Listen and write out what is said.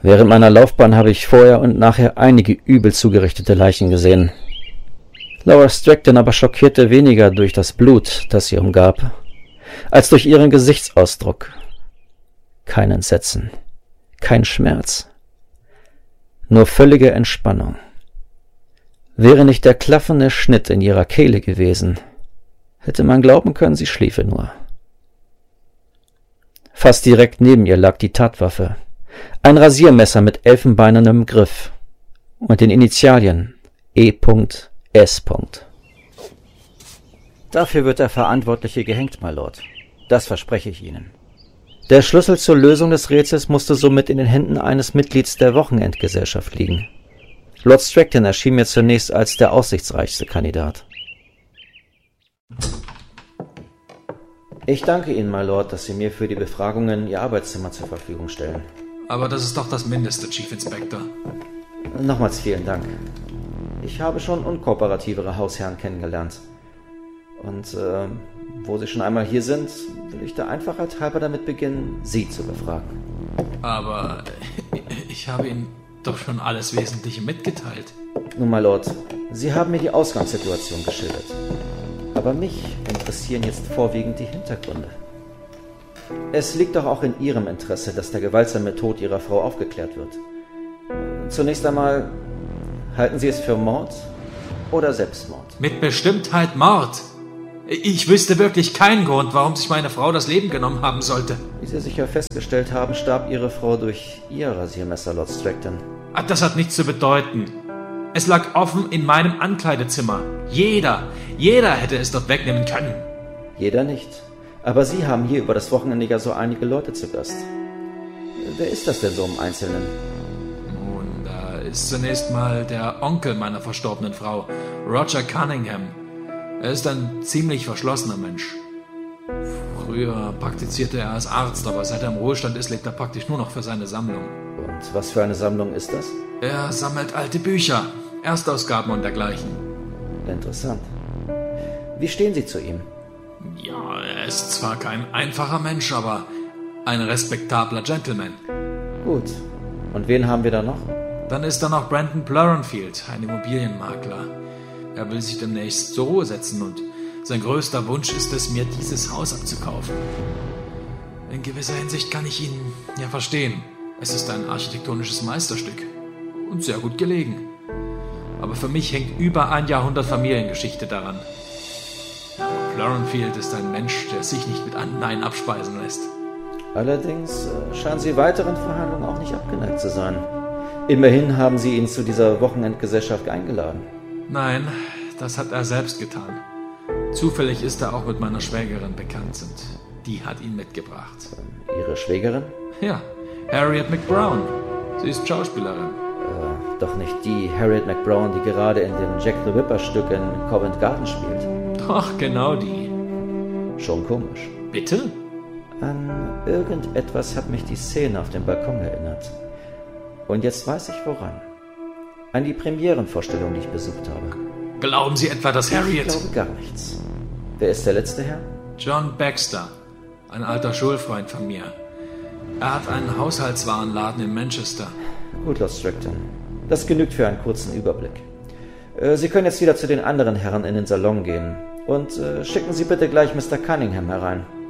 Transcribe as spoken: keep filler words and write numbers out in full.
Während meiner Laufbahn habe ich vorher und nachher einige übel zugerichtete Leichen gesehen. Laura Strickton aber schockierte weniger durch das Blut, das sie umgab, als durch ihren Gesichtsausdruck. Kein Entsetzen, kein Schmerz, nur völlige Entspannung. Wäre nicht der klaffende Schnitt in ihrer Kehle gewesen, hätte man glauben können, sie schliefe nur. Fast direkt neben ihr lag die Tatwaffe, ein Rasiermesser mit elfenbeinernem Griff und den Initialien E S Dafür wird der Verantwortliche gehängt, my Lord. Das verspreche ich Ihnen. Der Schlüssel zur Lösung des Rätsels musste somit in den Händen eines Mitglieds der Wochenendgesellschaft liegen. Lord Strickton erschien mir zunächst als der aussichtsreichste Kandidat. Ich danke Ihnen, my Lord, dass Sie mir für die Befragungen Ihr Arbeitszimmer zur Verfügung stellen. Aber das ist doch das Mindeste, Chief Inspector. Nochmals vielen Dank. Ich habe schon unkooperativere Hausherren kennengelernt. Und äh, wo Sie schon einmal hier sind, will ich der Einfachheit halber damit beginnen, Sie zu befragen. Aber ich habe Ihnen doch schon alles Wesentliche mitgeteilt. Nun, my Lord, Sie haben mir die Ausgangssituation geschildert. Aber mich interessieren jetzt vorwiegend die Hintergründe. Es liegt doch auch in Ihrem Interesse, dass der gewaltsame Tod Ihrer Frau aufgeklärt wird. Zunächst einmal, halten Sie es für Mord oder Selbstmord? Mit Bestimmtheit Mord. Ich wüsste wirklich keinen Grund, warum sich meine Frau das Leben genommen haben sollte. Wie Sie sicher festgestellt haben, starb Ihre Frau durch Ihr Rasiermesser, Lord Strickton. Das hat nichts zu bedeuten. Es lag offen in meinem Ankleidezimmer. Jeder, jeder hätte es dort wegnehmen können. Jeder nicht. Aber Sie haben hier über das Wochenende ja so einige Leute zu Gast. Wer ist das denn so im Einzelnen? Nun, da ist zunächst mal der Onkel meiner verstorbenen Frau, Roger Cunningham. Er ist ein ziemlich verschlossener Mensch. Früher praktizierte er als Arzt, aber seit er im Ruhestand ist, lebt er praktisch nur noch für seine Sammlung. Und was für eine Sammlung ist das? Er sammelt alte Bücher, Erstausgaben und dergleichen. Interessant. Wie stehen Sie zu ihm? Ja, er ist zwar kein einfacher Mensch, aber ein respektabler Gentleman. Gut. Und wen haben wir da noch? Dann ist da noch Brandon Plurrenfield, ein Immobilienmakler. Er will sich demnächst zur Ruhe setzen und sein größter Wunsch ist es, mir dieses Haus abzukaufen. In gewisser Hinsicht kann ich ihn ja verstehen. Es ist ein architektonisches Meisterstück und sehr gut gelegen. Aber für mich hängt über ein Jahrhundert Familiengeschichte daran. Plurrenfield ist ein Mensch, der sich nicht mit einem Nein abspeisen lässt. Allerdings äh, scheinen Sie weiteren Verhandlungen auch nicht abgeneigt zu sein. Immerhin haben Sie ihn zu dieser Wochenendgesellschaft eingeladen. Nein, das hat er selbst getan. Zufällig ist er auch mit meiner Schwägerin bekannt und die hat ihn mitgebracht. Ihre Schwägerin? Ja, Harriet McBrown. Sie ist Schauspielerin. Äh, doch nicht die Harriet McBrown, die gerade in dem Jack the Ripper-Stück in Covent Garden spielt. Doch, genau die. Schon komisch. Bitte? An irgendetwas hat mich die Szene auf dem Balkon erinnert. Und jetzt weiß ich woran. An die Premierenvorstellung, die ich besucht habe. Glauben Sie etwa, dass Harriet... Ich glaube gar nichts. Wer ist der letzte Herr? John Baxter, ein alter Schulfreund von mir. Er hat einen Haushaltswarenladen in Manchester. Gut, Lord Strickton. Das genügt für einen kurzen Überblick. Äh, Sie können jetzt wieder zu den anderen Herren in den Salon gehen. Und äh, schicken Sie bitte gleich Mister Cunningham herein.